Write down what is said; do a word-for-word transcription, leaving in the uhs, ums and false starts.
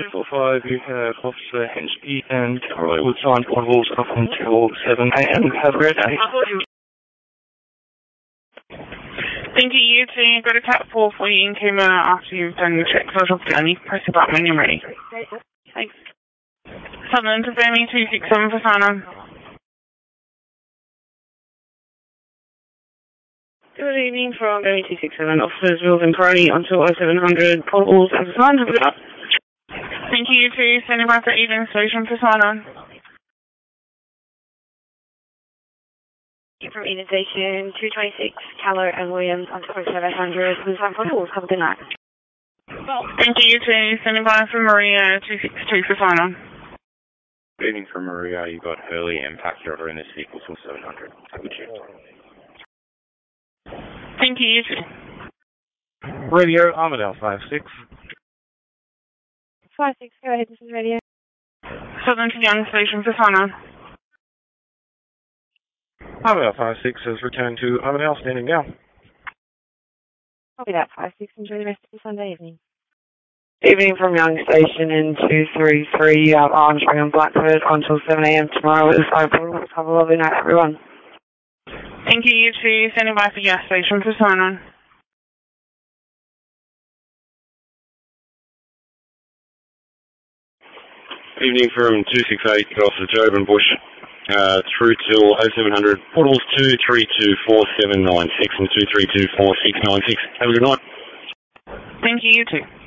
two four five, you have Officer Henschke and Roy Woods on portables up until seven a m. Have a great day. Thank you, you two. Got a cat four for you in coma after you've done your check. So I'll down. You press the button when you're ready. Thanks. Southern to Fermi two six seven for sign-on. Good evening from Fermi two six seven. Officers Wills and Crony until oh seven hundred. Portables and sign on. Thank you, you two. Sending back to Evening Station for sign-on. From Eden Station, two twenty-six, Callow and Williams, until seven hundred, with time for calls. Have a good night. Thank you, you two. Sending by from Maria, two six two for sign-on. Good evening from Maria. You've got Hurley and Packard in this vehicle till seven hundred. Have a good shift. Thank you, you two. Radio, Armadale five six. five six, go ahead, this is radio. Southern to Young Station for sign-on. Armadale five six has returned to Armadale, standing down. Copy that, five six. Enjoy the rest of your Sunday evening. Evening from Young Station in two three three, uh, Armstrong and Blackford until seven a m tomorrow at the side portal. Have a lovely night, everyone. Thank you, you two. Sending by for gas station for sign-on. Evening from two six eight, Officer Jobin Bush. Uh, through till oh seven hundred, portals two three two four seven nine six and two three two four six nine six. Have a good night. Thank you, you too.